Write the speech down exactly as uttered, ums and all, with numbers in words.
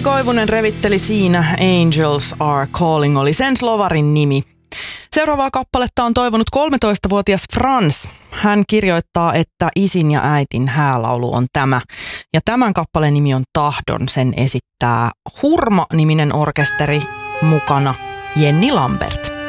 Jari Koivunen revitteli siinä Angels Are Calling, oli sen slovarin nimi. Seuraavaa kappaletta on toivonut kolmetoistavuotias Frans. Hän kirjoittaa, että isin ja äitin häälaulu on tämä. Ja tämän kappaleen nimi on Tahdon. Sen esittää Hurma-niminen orkesteri, mukana Jenni Lambert.